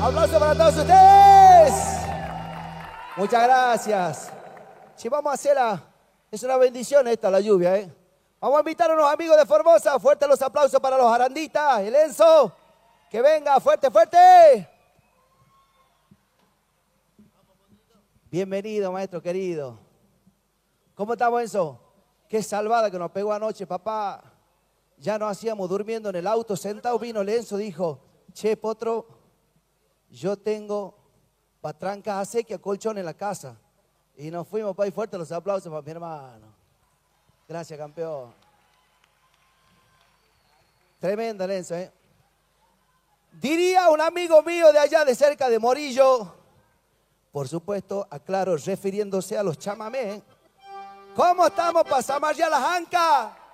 Aplauso para todos ustedes. Muchas gracias. Si vamos a hacerla, es una bendición esta la lluvia, ¿eh? Vamos a invitar a unos amigos de Formosa. Fuertes los aplausos para los Aranditas. El Enzo, que venga, fuerte, fuerte. Bienvenido, maestro querido. ¿Cómo estamos, Enzo? Qué salvada que nos pegó anoche, papá. Ya nos hacíamos durmiendo en el auto, sentado, vino el Enzo, dijo, che, Potro, yo tengo patrancas a sequía, colchón en la casa. Y nos fuimos, pa' y fuerte los aplausos para mi hermano. Gracias, campeón. Tremenda, Enzo, ¿eh? Diría un amigo mío de allá de cerca de Morillo, por supuesto, aclaro, refiriéndose a los chamamés. ¿Cómo estamos para zamarrear las ancas?